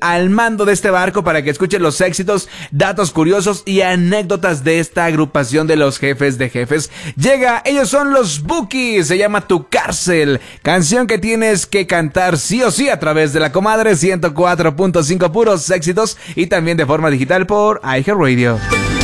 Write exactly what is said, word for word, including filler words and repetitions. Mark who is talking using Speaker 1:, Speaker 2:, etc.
Speaker 1: al mando de este barco para que escuchen los éxitos, datos curiosos y anécdotas de esta agrupación de los jefes de jefes. Llega, ellos son los Bukis, se llama Tu Cárcel, canción que tienes que cantar sí o sí a través de la Comadre ciento cuatro punto cinco, puros éxitos, y también de forma digital por iHeartRadio.